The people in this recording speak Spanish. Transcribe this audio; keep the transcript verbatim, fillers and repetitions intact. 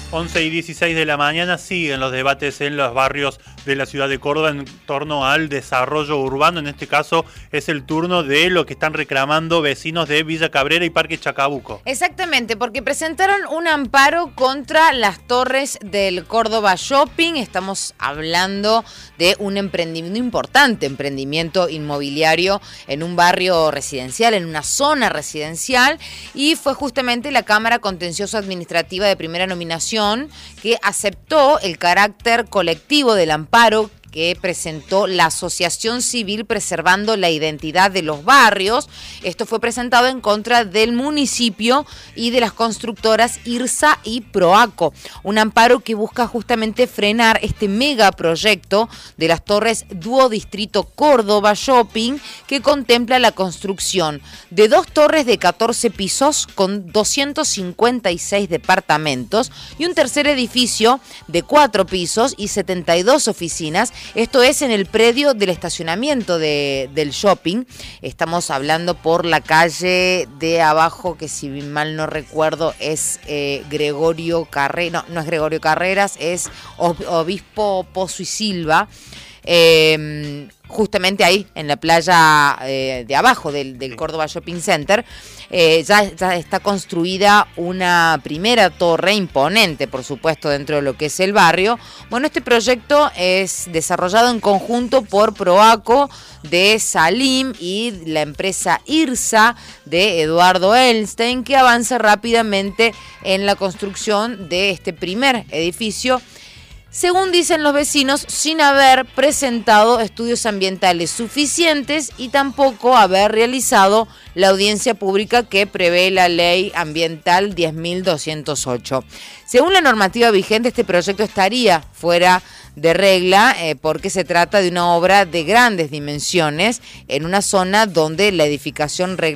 once y dieciséis de la mañana siguen los debates en los barrios de la ciudad de Córdoba en torno al desarrollo urbano. En este caso es el turno de lo que están reclamando vecinos de Villa Cabrera y Parque Chacabuco. Exactamente, porque presentaron un amparo contra las torres del Córdoba Shopping. Estamos hablando de un emprendimiento importante, emprendimiento inmobiliario en un barrio residencial, en una zona residencial, y fue justamente la Cámara Contencioso Administrativa de Primera Nominación que aceptó el carácter colectivo del amparo que presentó la Asociación Civil Preservando la Identidad de los Barrios. Esto fue presentado en contra del municipio y de las constructoras IRSA y Proaco. Un amparo que busca justamente frenar este megaproyecto de las torres Duodistrito Córdoba Shopping, que contempla la construcción de dos torres de catorce pisos con doscientos cincuenta y seis departamentos y un tercer edificio de cuatro pisos y setenta y dos oficinas. Esto es en el predio del estacionamiento de, del shopping. Estamos hablando por la calle de abajo, que si mal no recuerdo es eh, Gregorio Carreras, no, no es Gregorio Carreras, es Obispo Pozo y Silva. Eh, justamente ahí, en la playa eh, de abajo del, del Córdoba Shopping Center, eh, ya, ya está construida una primera torre imponente, por supuesto, dentro de lo que es el barrio. Bueno, este proyecto es desarrollado en conjunto por Proaco de Salim y la empresa IRSA de Eduardo Elstein, que avanza rápidamente en la construcción de este primer edificio, según dicen los vecinos, sin haber presentado estudios ambientales suficientes y tampoco haber realizado la audiencia pública que prevé la ley ambiental diez mil doscientos ocho. Según la normativa vigente, este proyecto estaría fuera de regla eh, porque se trata de una obra de grandes dimensiones en una zona donde la edificación reglamentaria